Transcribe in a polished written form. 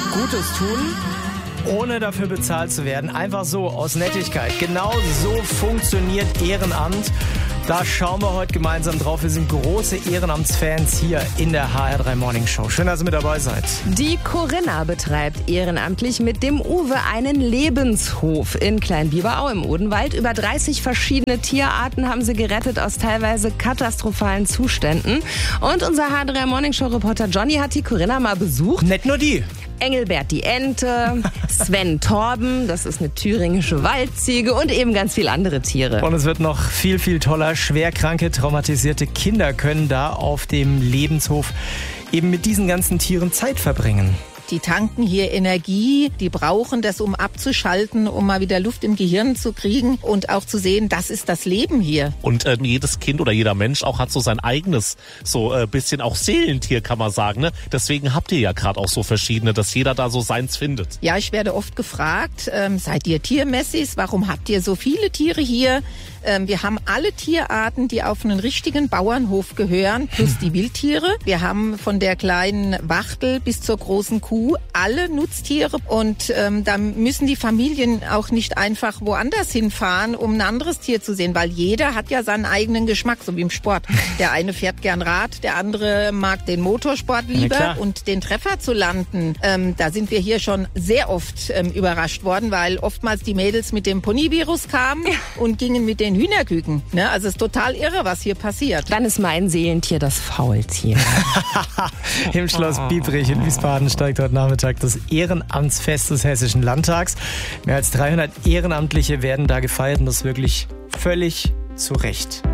Gutes tun, ohne dafür bezahlt zu werden. Einfach so, aus Nettigkeit. Genau so funktioniert Ehrenamt. Da schauen wir heute gemeinsam drauf. Wir sind große Ehrenamtsfans hier in der HR3 Morning Show. Schön, dass ihr mit dabei seid. Die Corinna betreibt ehrenamtlich mit dem Uwe einen Lebenshof in Kleinbiberau im Odenwald. Über 30 verschiedene Tierarten haben sie gerettet aus teilweise katastrophalen Zuständen. Und unser HR3 Morning Show Reporter Johnny hat die Corinna mal besucht. Nicht nur die. Engelbert die Ente, Sven Torben, das ist eine thüringische Waldziege und eben ganz viele andere Tiere. Und es wird noch viel, viel toller. Schwerkranke, traumatisierte Kinder können da auf dem Lebenshof eben mit diesen ganzen Tieren Zeit verbringen. Die tanken hier Energie, die brauchen das, um abzuschalten, um mal wieder Luft im Gehirn zu kriegen und auch zu sehen, das ist das Leben hier. Und jedes Kind oder jeder Mensch auch hat so sein eigenes, so bisschen auch Seelentier, kann man sagen. Ne? Deswegen habt ihr ja gerade auch so verschiedene, dass jeder da so seins findet. Ja, ich werde oft gefragt, seid ihr Tiermessis? Warum habt ihr so viele Tiere hier? Wir haben alle Tierarten, die auf einen richtigen Bauernhof gehören, plus die Wildtiere. Wir haben von der kleinen Wachtel bis zur großen Kuh alle Nutztiere. Und da müssen die Familien auch nicht einfach woanders hinfahren, um ein anderes Tier zu sehen, weil jeder hat ja seinen eigenen Geschmack, so wie im Sport. Der eine fährt gern Rad, der andere mag den Motorsport lieber. Und den Treffer zu landen, da sind wir hier schon sehr oft überrascht worden, weil oftmals die Mädels mit dem Ponyvirus kamen und gingen mit den Hühnerküken. Ne? Also es ist total irre, was hier passiert. Dann ist mein Seelentier das Faultier. Im Schloss Biebrich in Wiesbaden steigt heute Nachmittag das Ehrenamtsfest des Hessischen Landtags. Mehr als 300 Ehrenamtliche werden da gefeiert und das wirklich völlig zu Recht.